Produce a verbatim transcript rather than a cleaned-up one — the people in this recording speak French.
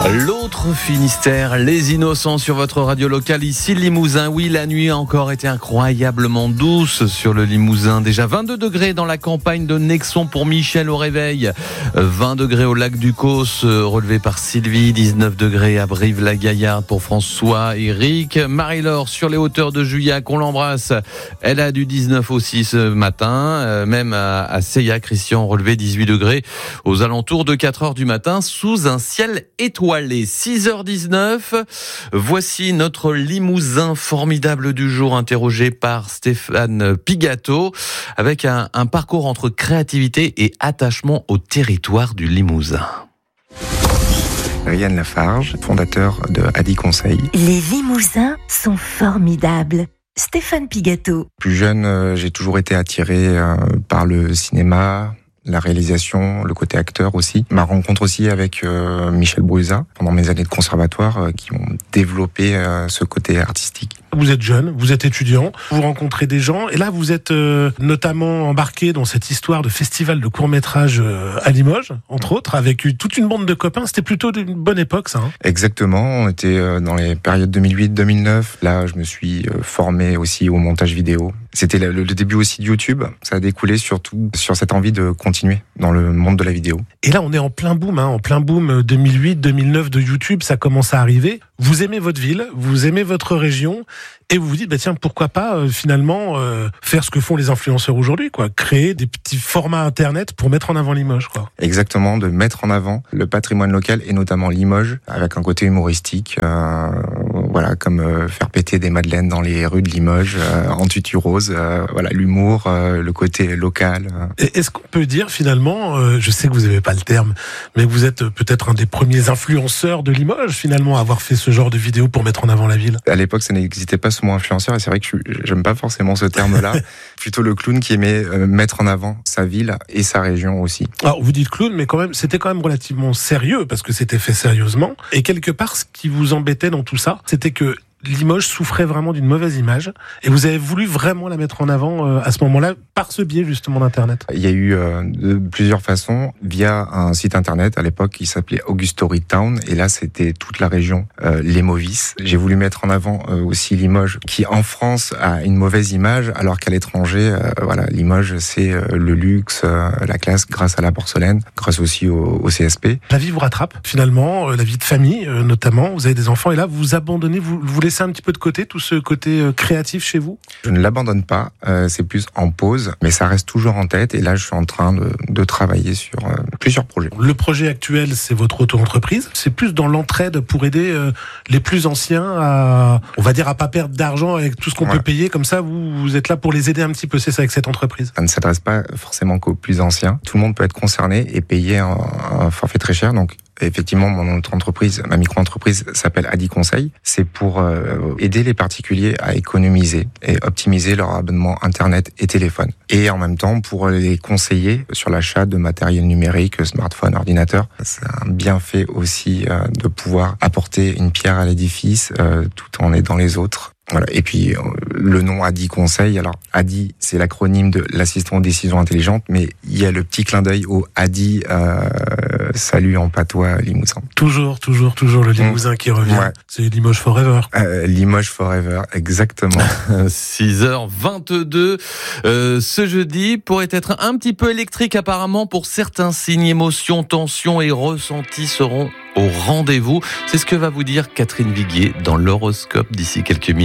L'autre Finistère, les innocents sur votre radio locale, ici Limousin. Oui, la nuit a encore été incroyablement douce sur le Limousin. Déjà vingt-deux degrés dans la campagne de Nexon pour Michel au réveil. vingt degrés au lac du Causse, relevé par Sylvie. dix-neuf degrés à Brive-la-Gaillarde pour François et Eric. Marie-Laure sur les hauteurs de Juillac, on l'embrasse. Elle a du dix-neuf aussi ce matin. Même à, à Seillac, Christian, relevé dix-huit degrés aux alentours de quatre heures du matin sous un ciel étoilé. six heures dix-neuf, voici notre Limousin formidable du jour, interrogé par Stéphane Pigato, avec un, un parcours entre créativité et attachement au territoire du Limousin. Yann Lafarge, fondateur de Adi Conseil. Les Limousins sont formidables. Stéphane Pigato. Plus jeune, euh, j'ai toujours été attiré euh, par le cinéma, la réalisation, le côté acteur aussi. Ma rencontre aussi avec euh, Michel Bruza pendant mes années de conservatoire euh, qui ont développé euh, ce côté artistique. Vous êtes jeune, vous êtes étudiant, vous rencontrez des gens et là vous êtes euh, notamment embarqué dans cette histoire de festival de court-métrage euh, à Limoges, entre autres, avec toute une bande de copains. C'était plutôt une bonne époque, ça. Hein. Exactement, on était euh, dans les périodes deux mille huit deux mille neuf. Là, je me suis euh, formé aussi au montage vidéo. C'était le, le début aussi de YouTube. Ça a découlé surtout sur cette envie de continuer dans le monde de la vidéo. Et là, on est en plein boom, hein, en plein boom deux mille huit deux mille neuf de YouTube. Ça commence à arriver. Vous aimez votre ville, vous aimez votre région. Et vous vous dites, bah tiens, pourquoi pas euh, finalement euh, faire ce que font les influenceurs aujourd'hui, quoi, créer des petits formats internet pour mettre en avant Limoges, quoi. Exactement, de mettre en avant le patrimoine local et notamment Limoges, avec un côté humoristique, euh, voilà, comme euh, faire péter des madeleines dans les rues de Limoges, euh, en tutu rose, euh, voilà, l'humour, euh, le côté local. Euh. Et est-ce qu'on peut dire finalement, euh, je sais que vous n'avez pas le terme, mais vous êtes peut-être un des premiers influenceurs de Limoges finalement à avoir fait ce genre de vidéo pour mettre en avant la ville. À l'époque, ça n'existait pas sous mon influenceur et c'est vrai que je, j'aime pas forcément ce terme-là. Plutôt le clown qui aimait euh, mettre en avant sa ville et sa région aussi. Alors vous dites clown, mais quand même, c'était quand même relativement sérieux parce que c'était fait sérieusement. Et quelque part, ce qui vous embêtait dans tout ça, c'était que Limoges souffrait vraiment d'une mauvaise image et vous avez voulu vraiment la mettre en avant euh, à ce moment-là par ce biais justement d'Internet. Il y a eu euh, de plusieurs façons via un site Internet à l'époque qui s'appelait Augustory Town et là c'était toute la région euh, Lémovis. J'ai voulu mettre en avant euh, aussi Limoges qui en France a une mauvaise image alors qu'à l'étranger, euh, voilà, Limoges c'est euh, le luxe, euh, la classe grâce à la porcelaine, grâce aussi au, au C S P. La vie vous rattrape finalement, euh, la vie de famille euh, notamment. Vous avez des enfants et là vous abandonnez, vous, vous laissez un petit peu de côté tout ce côté euh, créatif chez vous? Je ne l'abandonne pas, euh, c'est plus en pause, mais ça reste toujours en tête et là je suis en train de, de travailler sur euh, plusieurs projets. Le projet actuel c'est votre auto-entreprise, c'est plus dans l'entraide pour aider euh, les plus anciens à, on va dire, à pas perdre d'argent avec tout ce qu'on ouais. peut payer, comme ça vous, vous êtes là pour les aider un petit peu, c'est ça avec cette entreprise? Ça ne s'adresse pas forcément qu'aux plus anciens, tout le monde peut être concerné et payer un, un forfait très cher, donc effectivement, mon autre entreprise, ma micro-entreprise s'appelle Adi Conseil. C'est pour euh, aider les particuliers à économiser et optimiser leur abonnement Internet et téléphone. Et en même temps, pour les conseiller sur l'achat de matériel numérique, smartphone, ordinateur. C'est un bienfait aussi euh, de pouvoir apporter une pierre à l'édifice euh, tout en aidant les autres. Voilà. Et puis, le nom Adi Conseil. Alors, Adi, c'est l'acronyme de l'assistant aux décisions intelligentes, mais il y a le petit clin d'œil au Adi, euh, salut en patois limousin. Toujours, toujours, toujours le Limousin mmh. qui revient. Ouais. C'est Limoges Forever. Euh, Limoges Forever, exactement. six heures vingt-deux. Euh, ce jeudi pourrait être un petit peu électrique apparemment pour certains signes. Émotions, tensions et ressentis seront au rendez-vous. C'est ce que va vous dire Catherine Viguier dans l'horoscope d'ici quelques minutes.